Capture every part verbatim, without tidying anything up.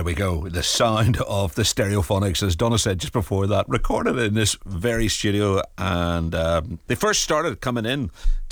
There we go. The sound of the Stereophonics, as Donna said just before that, recorded in this very studio. And um, they first started coming in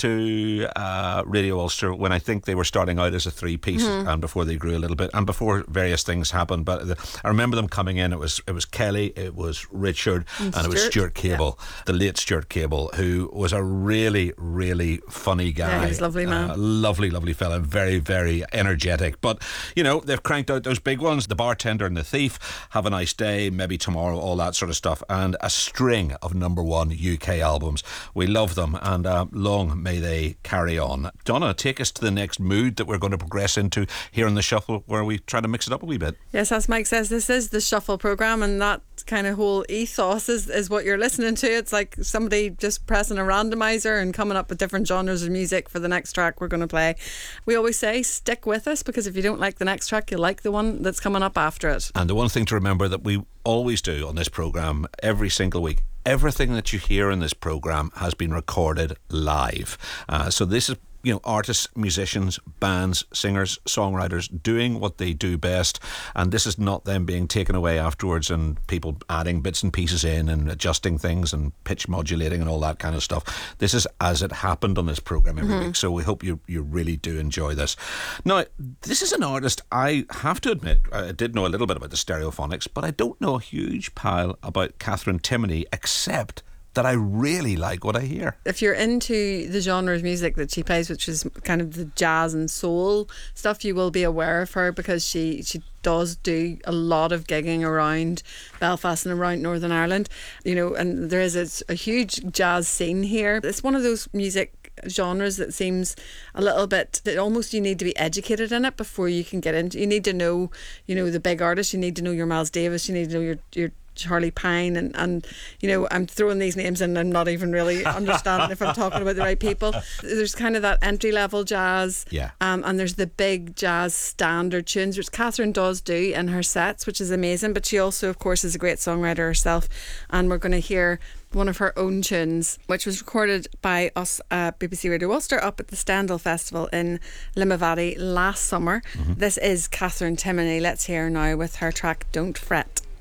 to uh, Radio Ulster when I think they were starting out as a three-piece, mm-hmm. and before they grew a little bit, and before various things happened. But the, I remember them coming in. It was it was Kelly, it was Richard, and, and it was Stuart Cable, yeah. the late Stuart Cable, who was a really, really funny guy. Yeah, he was a lovely man. Uh, lovely, lovely fella. Very, very energetic. But, you know, they've cranked out those big ones. The Bartender and the Thief, Have a Nice Day, Maybe Tomorrow, all that sort of stuff. And a string of number one U K albums. We love them, and uh, long may they carry on. Donna, take us to the next mood that we're going to progress into here in the Shuffle, where we try to mix it up a wee bit. Yes, as Mike says, this is the Shuffle programme, and that kind of whole ethos is, is what you're listening to. It's like somebody just pressing a randomizer and coming up with different genres of music for the next track we're going to play. We always say stick with us, because if you don't like the next track, you'll like the one that's coming up after it. And the one thing to remember that we always do on this programme every single week, everything that you hear in this programme has been recorded live. Uh, so this is, you know, artists, musicians, bands, singers, songwriters doing what they do best, and this is not them being taken away afterwards and people adding bits and pieces in and adjusting things and pitch modulating and all that kind of stuff. This is as it happened on this programme every mm-hmm. week, so we hope you you really do enjoy this. Now, this is an artist I have to admit, I did know a little bit about the Stereophonics, but I don't know a huge pile about Catherine Timoney, except that I really like what I hear. If you're into the genre of music that she plays, which is kind of the jazz and soul stuff, you will be aware of her, because she, she does do a lot of gigging around Belfast and around Northern Ireland, you know, and there is a, a huge jazz scene here. It's one of those music genres that seems a little bit that almost you need to be educated in it before you can get into. You need to know, you know, the big artists. You need to know your Miles Davis. You need to know your your Charlie Pine, and, and you know, I'm throwing these names in and I'm not even really understanding if I'm talking about the right people. There's kind of that entry level jazz, yeah. um, and there's the big jazz standard tunes, which Catherine does do in her sets, which is amazing. But she also, of course, is a great songwriter herself, and we're going to hear one of her own tunes, which was recorded by us at B B C Radio Ulster up at the Stendhal Festival in Limavady last summer. Mm-hmm. This is Catherine Timoney. Let's hear now with her track Don't Fret.